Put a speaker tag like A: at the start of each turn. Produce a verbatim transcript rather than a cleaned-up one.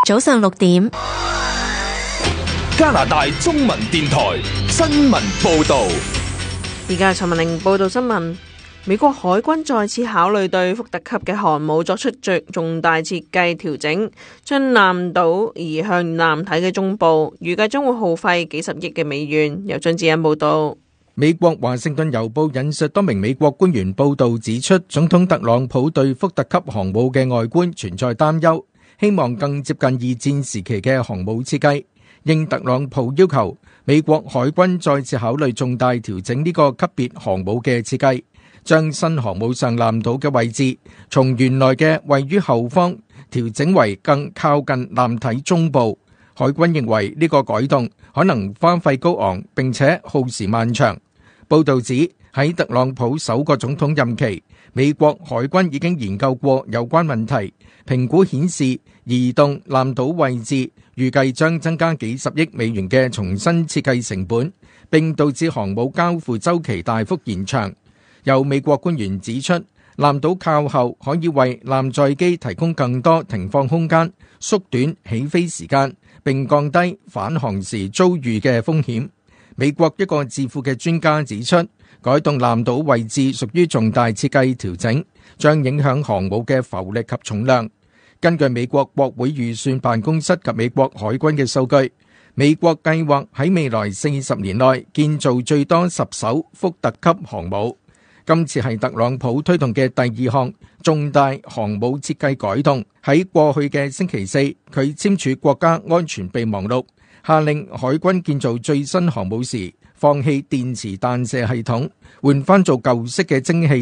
A: 早上六點，
B: 加拿大中文電台新聞報道。
C: 而家係陳文玲報道新聞。美國海軍再次考慮對福特級嘅航母作出最重大設計調整，將艦島移向艦體嘅中部，預計將會耗費幾十億嘅美元。由張志恩報道。
D: 美國華盛頓郵報引述多名美國官員報道指出，總統特朗普對福特級航母嘅外觀存在擔憂，希望更接近二戰時期嘅航母設計。應特朗普要求，美國海軍再次考慮重大調整呢個級別航母嘅設計，將新航母上艦島嘅位置從原來嘅位於後方調整為更靠近艦體中部。海軍認為呢個改動可能花費高昂並且耗時漫長。報導指喺特朗普首個總統任期，美國海軍已經研究過有關問題，評估顯示移動艦島位置預計將增加幾十億美元嘅重新設計成本，並導致航母交付週期大幅延長。有美國官員指出，艦島靠後可以為艦載機提供更多停放空間，縮短起飛時間，並降低返航時遭遇嘅風險。美國一個智庫嘅專家指出，改動艦島位置屬於重大設計調整，將影響航母嘅浮力及重量。根據美國國會預算辦公室及美國海軍嘅數據，美國計劃喺未來四十年內建造最多十艘福特級航母。今次係特朗普推動嘅第二項重大航母設計改動。喺過去嘅星期四，佢簽署國家安全備忘錄，下令海軍建造最新航母時放棄電磁彈射系統，換翻做舊式嘅蒸汽